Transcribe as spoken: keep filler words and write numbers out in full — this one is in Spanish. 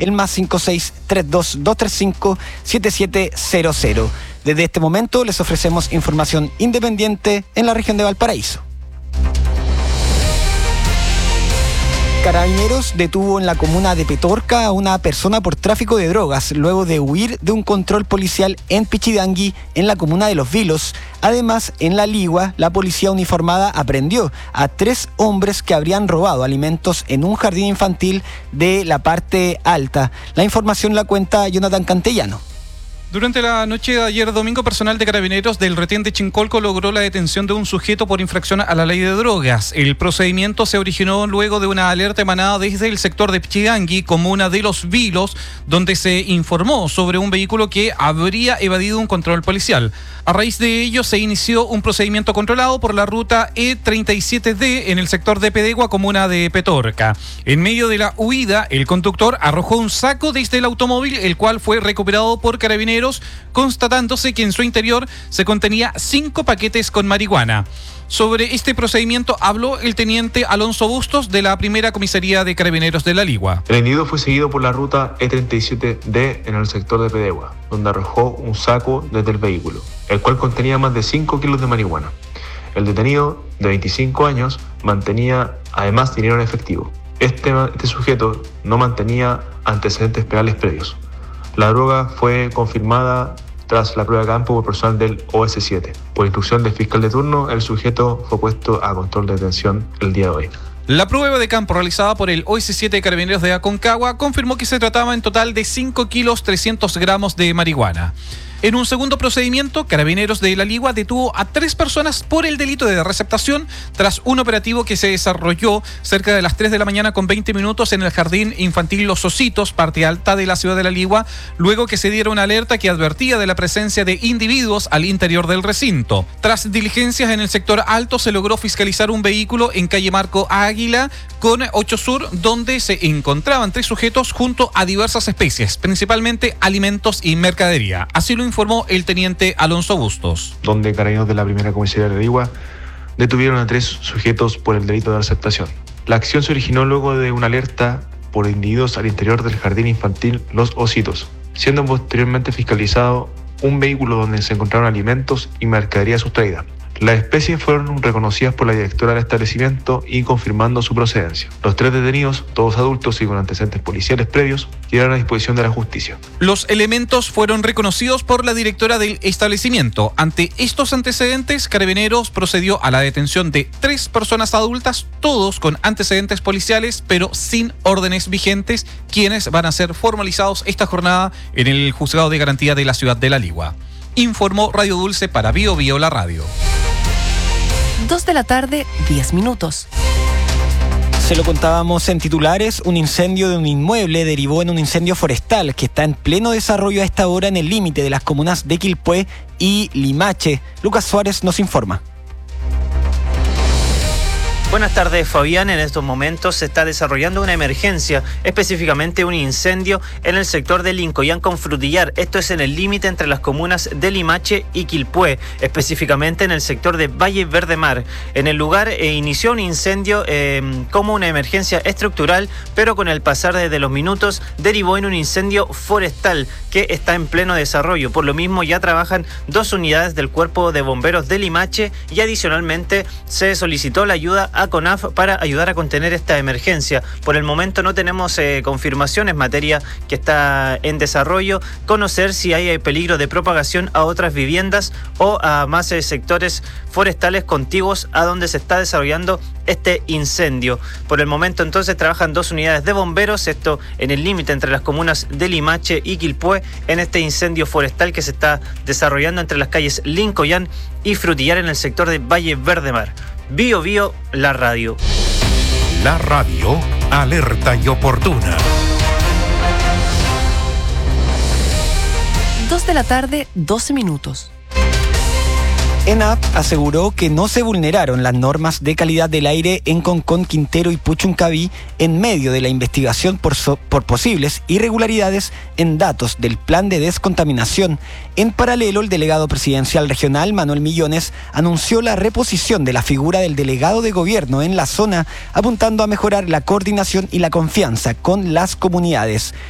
el más cinco seis tres dos dos tres cinco siete siete cero cero. Desde este momento les ofrecemos información independiente en la región de Valparaíso. Carabineros detuvo en la comuna de Petorca a una persona por tráfico de drogas luego de huir de un control policial en Pichidangui, en la comuna de Los Vilos. Además, en La Ligua, la policía uniformada aprendió a tres hombres que habrían robado alimentos en un jardín infantil de la parte alta. La información la cuenta Jonathan Cantellano. Durante la noche de ayer domingo, personal de Carabineros del retén de Chincolco logró la detención de un sujeto por infracción a la ley de drogas. El procedimiento se originó luego de una alerta emanada desde el sector de Pichidangui, comuna de Los Vilos, donde se informó sobre un vehículo que habría evadido un control policial. A raíz de ello se inició un procedimiento controlado por la ruta E treinta y siete D en el sector de Pedegua, comuna de Petorca. En medio de la huida, el conductor arrojó un saco desde el automóvil, el cual fue recuperado por Carabineros, constatándose que en su interior se contenía cinco paquetes con marihuana. Sobre este procedimiento habló el teniente Alonso Bustos de la primera comisaría de Carabineros de La Ligua. El individuo fue seguido por la ruta E treinta y siete D en el sector de Pedegua, donde arrojó un saco desde el vehículo, el cual contenía más de cinco kilos de marihuana. El detenido, de veinticinco años, mantenía además dinero en efectivo. Este, este sujeto no mantenía antecedentes penales previos. La droga fue confirmada tras la prueba de campo por personal del O S siete. Por instrucción del fiscal de turno, el sujeto fue puesto a control de detención el día de hoy. La prueba de campo realizada por el O S siete de Carabineros de Aconcagua confirmó que se trataba en total de cinco kilos trescientos gramos de marihuana. En un segundo procedimiento, Carabineros de La Ligua detuvo a tres personas por el delito de receptación tras un operativo que se desarrolló cerca de las tres de la mañana con veinte minutos en el Jardín Infantil Los Ositos, parte alta de la ciudad de La Ligua, luego que se diera una alerta que advertía de la presencia de individuos al interior del recinto. Tras diligencias en el sector alto, se logró fiscalizar un vehículo en calle Marco Águila con ocho Sur, donde se encontraban tres sujetos junto a diversas especies, principalmente alimentos y mercadería. Así lo informó el teniente Alonso Bustos. Donde Carabineros de la primera comisaría de La Ligua detuvieron a tres sujetos por el delito de receptación. La acción se originó luego de una alerta por individuos al interior del jardín infantil Los Ositos, siendo posteriormente fiscalizado un vehículo donde se encontraron alimentos y mercadería sustraída. Las especies fueron reconocidas por la directora del establecimiento y confirmando su procedencia. Los tres detenidos, todos adultos y con antecedentes policiales previos, quedaron a disposición de la justicia. Los elementos fueron reconocidos por la directora del establecimiento. Ante estos antecedentes, Carabineros procedió a la detención de tres personas adultas, todos con antecedentes policiales, pero sin órdenes vigentes, quienes van a ser formalizados esta jornada en el Juzgado de Garantía de la ciudad de La Ligua. Informó Radio Dulce para Bio Bio La Radio. Dos de la tarde, diez minutos. Se lo contábamos en titulares, un incendio de un inmueble derivó en un incendio forestal que está en pleno desarrollo a esta hora en el límite de las comunas de Quilpué y Limache. Lucas Suárez nos informa. Buenas tardes, Fabián. En estos momentos se está desarrollando una emergencia, específicamente un incendio en el sector de Lincoyán con Frutillar. Esto es en el límite entre las comunas de Limache y Quilpué, específicamente en el sector de Valle Verde Mar. En el lugar eh, inició un incendio eh, como una emergencia estructural, pero con el pasar de los minutos derivó en un incendio forestal que está en pleno desarrollo. Por lo mismo ya trabajan dos unidades del Cuerpo de Bomberos de Limache y adicionalmente se solicitó la ayuda a CONAF para ayudar a contener esta emergencia. Por el momento no tenemos eh, confirmaciones, materia que está en desarrollo, conocer si hay peligro de propagación a otras viviendas o a más eh, sectores forestales contiguos a donde se está desarrollando este incendio. Por el momento entonces trabajan dos unidades de bomberos, esto en el límite entre las comunas de Limache y Quilpué, en este incendio forestal que se está desarrollando entre las calles Lincoyán y Frutillar en el sector de Valle Verde Mar. Bio Bio, la radio. La radio, alerta y oportuna. Dos de la tarde, doce minutos. ENAP aseguró que no se vulneraron las normas de calidad del aire en Concón, Quintero y Puchuncaví en medio de la investigación por, so, por posibles irregularidades en datos del plan de descontaminación. En paralelo, el delegado presidencial regional, Manuel Millones, anunció la reposición de la figura del delegado de gobierno en la zona, apuntando a mejorar la coordinación y la confianza con las comunidades.